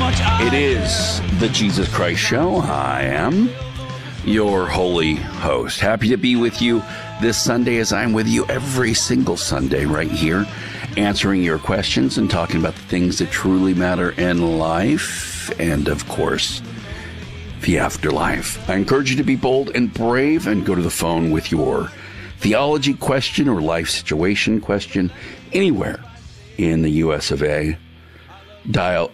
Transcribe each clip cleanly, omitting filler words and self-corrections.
It is the Jesus Christ Show. I am your holy host. Happy to be with you this Sunday, as I'm with you every single Sunday right here, answering your questions and talking about the things that truly matter in life and, of course, the afterlife. I encourage you to be bold and brave and go to the phone with your theology question or life situation question anywhere in the U.S. of A. Dial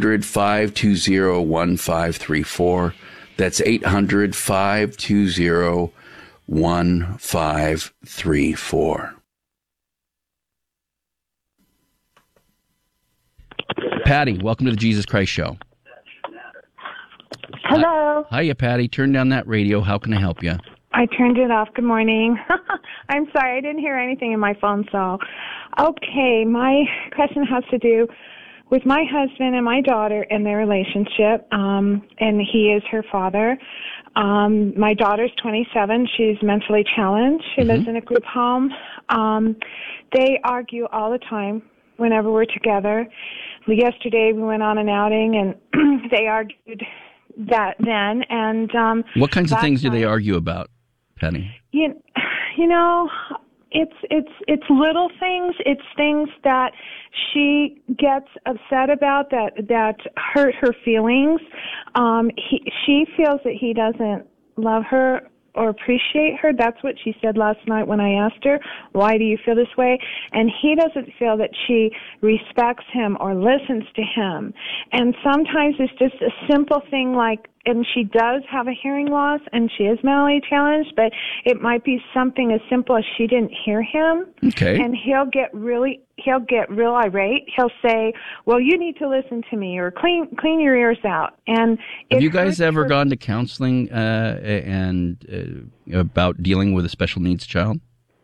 800-520-1534. That's 800-520-1534. Patty, welcome to the Jesus Christ Show. Hello. Hiya, Patty. Turn down that radio. How can I help you? I turned it off. Good morning. I'm sorry. I didn't hear anything in my phone, so. Okay, my question has to do with my husband and my daughter and their relationship, and he is her father. My daughter's 27. She's mentally challenged. She lives in a group home. They argue all the time whenever we're together. Yesterday we went on an outing, and they argued that then. And what kinds of things do they argue about, Penny? You know, it's little things. It's things that she gets upset about that hurt her feelings. She feels that he doesn't love her or appreciate her. That's what she said last night when I asked her, why do you feel this way? And he doesn't feel that she respects him or listens to him. And sometimes it's just a simple thing like, and she does have a hearing loss and she is mentally challenged, but it might be something as simple as she didn't hear him. Okay. And he'll get real irate. He'll say, well, you need to listen to me, or clean your ears out. And have you guys ever gone to counseling and about dealing with a special needs child?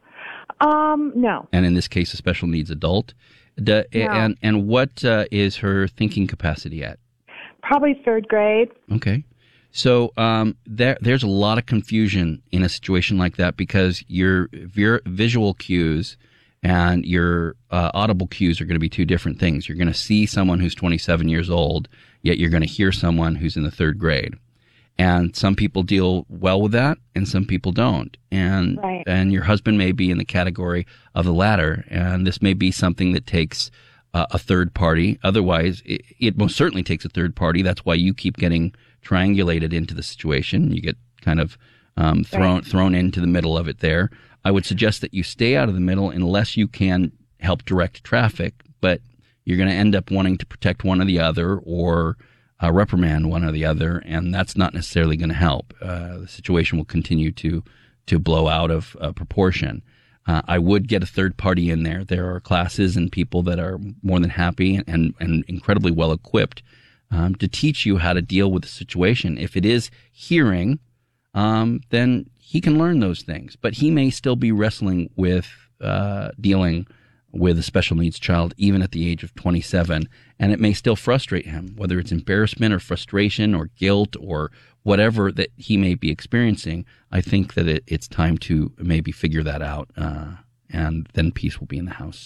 No. And in this case, a special needs adult. No. And what is her thinking capacity at? Probably third grade. Okay. So there's a lot of confusion in a situation like that, because your visual cues and your audible cues are going to be two different things. You're going to see someone who's 27 years old, yet you're going to hear someone who's in the third grade. And some people deal well with that, and some people don't. And right. And your husband may be in the category of the latter, and this may be something that takes a third party. Otherwise, it most certainly takes a third party. That's why you keep getting triangulated into the situation. You get kind of thrown into the middle of it there. I would suggest that you stay out of the middle unless you can help direct traffic, but you're going to end up wanting to protect one or the other, or reprimand one or the other, and that's not necessarily going to help. The situation will continue to blow out of proportion. I would get a third party in there. There are classes and people that are more than happy and incredibly well equipped to teach you how to deal with the situation. If it is hearing, then he can learn those things, but he may still be wrestling with dealing with a special needs child even at the age of 27, and it may still frustrate him, whether it's embarrassment or frustration or guilt or whatever that he may be experiencing. I think that it's time to maybe figure that out, and then peace will be in the house.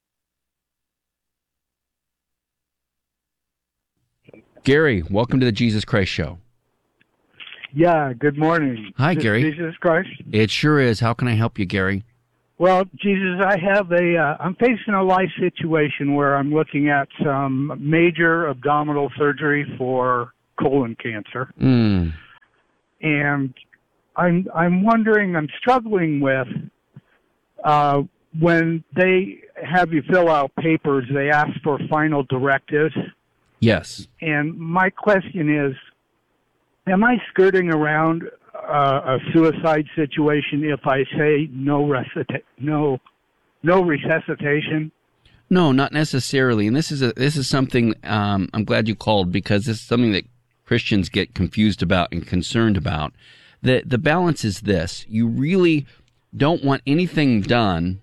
Gary, welcome to the Jesus Christ Show. Yeah, good morning. Hi, Gary. Jesus Christ? It sure is. How can I help you, Gary? Well, Jesus, I'm facing a life situation where I'm looking at some major abdominal surgery for colon cancer. Mm. And I'm wondering, I'm struggling with, when they have you fill out papers, they ask for final directives. Yes. And my question is, am I skirting around a suicide situation if I say no resuscitation? No, not necessarily. And this is something I'm glad you called, because this is something that Christians get confused about and concerned about. The balance is this: you really don't want anything done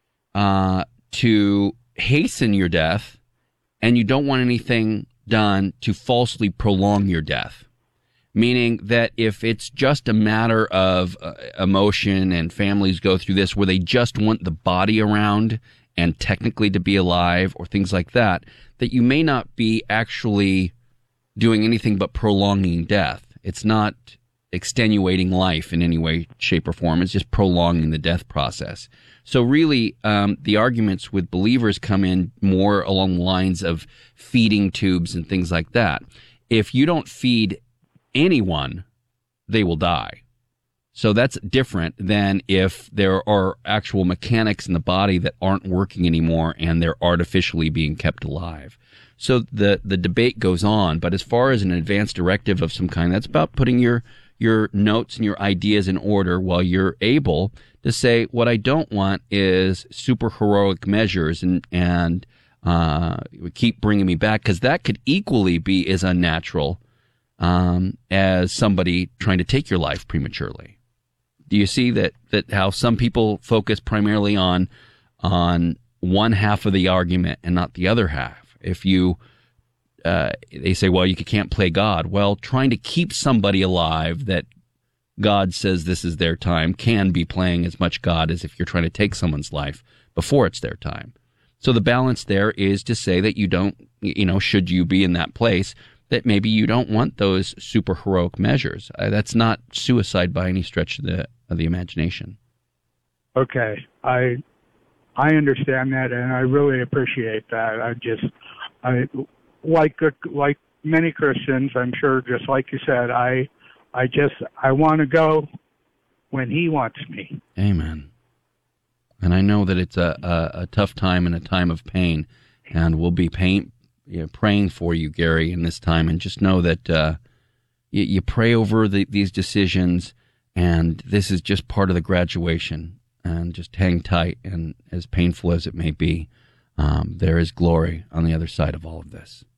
to hasten your death, and you don't want anything done to falsely prolong your death. Meaning that if it's just a matter of emotion, and families go through this where they just want the body around and technically to be alive or things like that, that you may not be actually doing anything but prolonging death. It's not extenuating life in any way, shape, or form. It's just prolonging the death process. So really, the arguments with believers come in more along the lines of feeding tubes and things like that. If you don't feed anyone, they will die. So that's different than if there are actual mechanics in the body that aren't working anymore and they're artificially being kept alive. So the debate goes on, but as far as an advance directive of some kind, that's about putting your notes and your ideas in order while you're able to say, what I don't want is super heroic measures and keep bringing me back, because that could equally be as unnatural as somebody trying to take your life prematurely. Do you see that how some people focus primarily on one half of the argument and not the other half? If you they say, well, you can't play God. Well, trying to keep somebody alive that God says this is their time can be playing as much God as if you're trying to take someone's life before it's their time. So the balance there is to say that you don't, should you be in that place, that maybe you don't want those super heroic measures. That's not suicide by any stretch of the imagination. Okay. I understand that, and I really appreciate that. I like many Christians, I'm sure, just like you said, I want to go when he wants me. Amen. And I know that it's a tough time and a time of pain, and we'll be praying for you, Gary, in this time. And just know that you pray over these decisions, and this is just part of the graduation. And just hang tight, and as painful as it may be, there is glory on the other side of all of this.